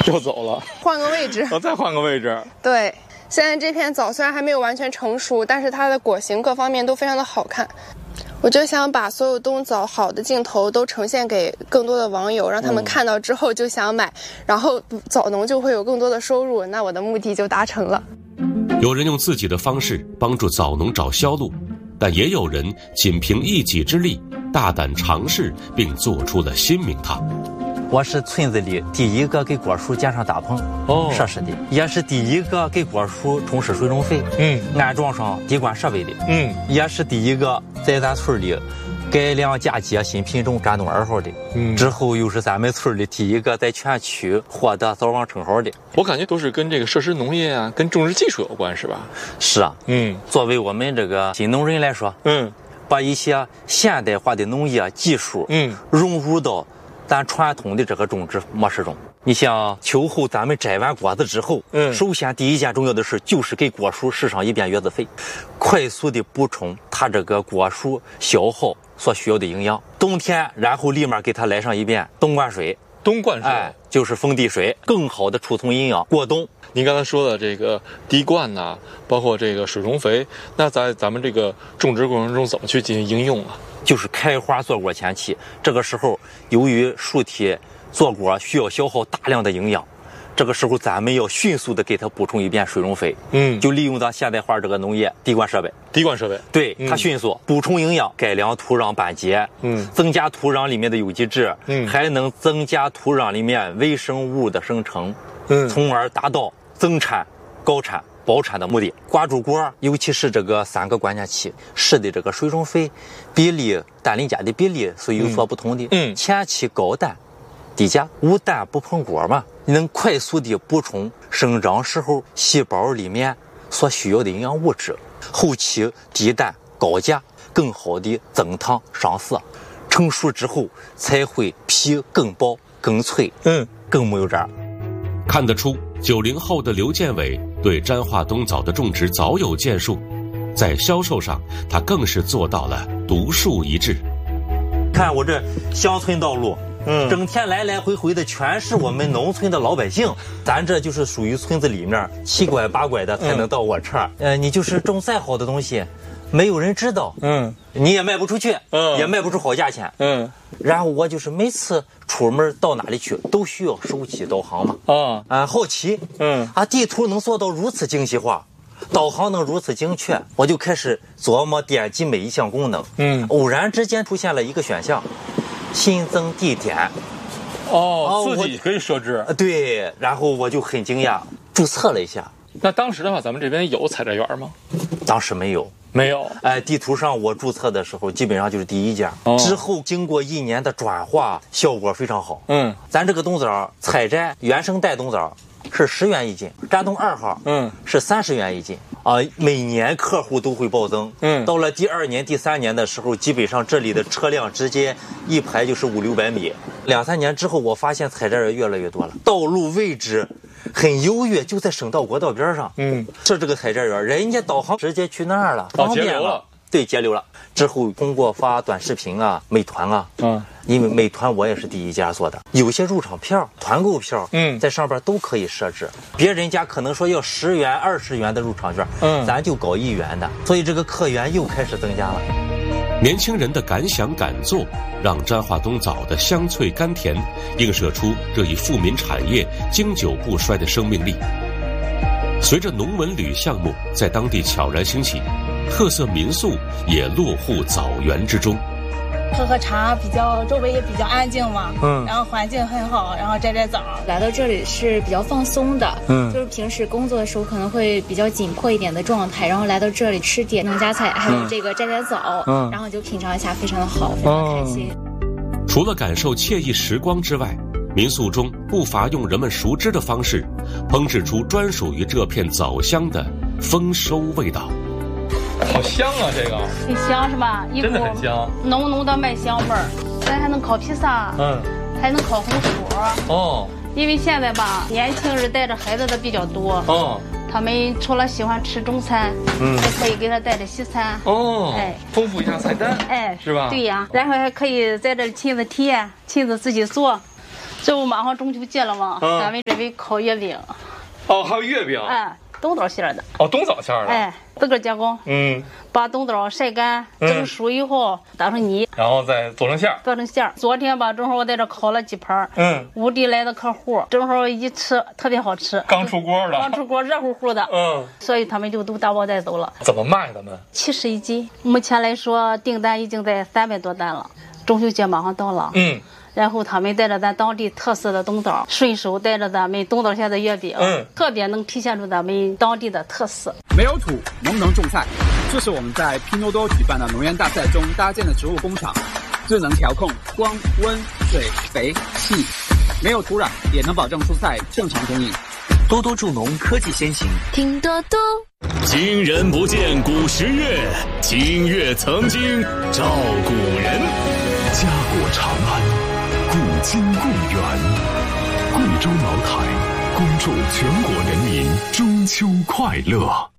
就走了， 换个位置， 再换个位置。 对，现在这片枣虽然还没有完全成熟，但是它的果形各方面都非常的好看。我就想把所有冬枣好的镜头都呈现给更多的网友，让他们看到之后就想买，然后枣农就会有更多的收入，那我的目的就达成了。 有人用自己的方式帮助枣农找销路，但也有人仅凭一己之力大胆尝试，并做出了新名堂。 我是村子里第一个给果树建上大棚设施的，也是第一个给果树充施水种肥，安装上滴灌设备的，也是第一个在咱村里改良嫁接新品种山东2号的，之后又是咱们村里第一个在全区获得枣王称号的。 我感觉都是跟这个设施农业啊，跟种植技术有关，是吧？ 是啊，作为我们这个新农人来说，把一些现代化的农业技术，融入到咱传统的这个种植模式中。你像秋后咱们摘完果子之后，首先第一件重要的事就是给果树施上一遍叶子肥，快速的补充它这个果树消耗所需要的营养。冬天然后立马给它来上一遍冬灌水，就是封地水，更好的储存营养过冬。 您刚才说的这个滴灌呐，包括这个水种肥，那在咱们这个种植过程中怎么去进行应用啊？ 就是开花坐果前期，这个时候由于树体坐果需要消耗大量的营养，这个时候咱们要迅速的给它补充一遍水种肥，就利用到现代化这个农业滴灌设备，对，它迅速补充营养，改良土壤板结，增加土壤里面的有机质，还能增加土壤里面微生物的生成，从而达到增产、高产、保产的目的。挂住果，尤其是这个3个关键期施的这个水种肥比例，氮磷钾的比例是有所不同的。前期高氮低钾，无氮不膨果嘛，能快速的补充生长时候细胞里面所需要的营养物质。后期低氮高钾，更好的增糖上色，成熟之后才会皮更薄更脆，更没有渣。 看得出90后的刘建伟对沾化冬枣的种植早有建树，在销售上他更是做到了独树一帜。 看我这乡村道路，整天来来回回的全是我们农村的老百姓，咱这就是属于村子里面7拐8拐的才能到我这儿。你就是种再好的东西，没有人知道，你也卖不出去，也卖不出好价钱，然后我就是每次出门到哪里去都需要手机导航嘛，好奇，地图能做到如此精细化，导航能如此精确，我就开始琢磨点击每一项功能，偶然之间出现了一个选项，新增地点， 自己可以设置， 对，然后我就很惊讶，注册了一下。 那当时的话，咱们这边有采摘园吗？ 当时没有。地图上我注册的时候基本上就是第一家，之后经过1年的转化，效果非常好。咱这个冬枣采摘原生带冬枣是10元一斤，山东2号是30元一斤每年客户都会暴增，到了第2年第3年的时候，基本上这里的车辆直接一排就是500-600米。2、3年之后，我发现采摘人越来越多了，道路位置很优越，就在省道国道边上，这个采摘园，人家导航直接去那儿了，方便了，对，节流了。之后通过发短视频啊、美团啊，因为美团我也是第一家做的，有些入场票、团购票，在上边都可以设置。别人家可能说要10元、20元的入场券，咱就搞1元的，所以这个客源又开始增加了。 年轻人的敢想敢做，让沾化冬枣的香脆甘甜映射出这一富民产业经久不衰的生命力。随着农文旅项目在当地悄然兴起，特色民宿也落户枣园之中。 喝茶，周围也比较安静嘛，然后环境很好，然后摘摘枣。 来到这里是比较放松的，就是平时工作的时候可能会比较紧迫一点的状态，然后来到这里吃点农家菜，还有这个摘摘枣，然后就品尝一下，非常的好，非常开心。 除了感受惬意时光之外，民宿中不乏用人们熟知的方式，烹制出专属于这片枣乡的丰收味道。 好香啊，这个很香是吧？ 真的很香， 浓浓的麦香味儿。咱还能烤披萨，还能烤红薯。因为现在吧，年轻人带着孩子的比较多。他们除了喜欢吃中餐，还可以给他带着西餐。 丰富一下菜单。是吧？ 对呀，然后还可以在这亲自体验，亲自自己做。 这不马上中秋节了吗？咱们准备烤月饼。 哦，还有月饼。 哎，冬枣馅的。 哦，冬枣馅的。 哎，自个加工。把冬枣晒干，蒸熟以后打成泥， 然后再做成馅儿。 做成馅儿。昨天吧，正好我在这烤了几盘。5地来的客户，正好一吃特别好吃。 刚出锅的。 刚出锅，热乎乎的。所以他们就都打包带走了。 怎么卖的呢 ？70一斤。目前来说，订单已经在300多单了。中秋节马上到了。然后他们带着咱当地特色的冬枣，顺手带着咱们冬枣馅的月饼，特别能体现出咱们当地的特色。 没有土，能不能种菜？这是我们在拼多多举办的农园大赛中搭建的植物工厂，最能调控光、温、水、肥、气，没有土壤也能保证蔬菜正常供应。 多多助农科技先行， 拼多多。 今人不见古时月，今月曾经照古人。 家国长安，古今故园。贵州茅台恭祝全国人民中秋快乐。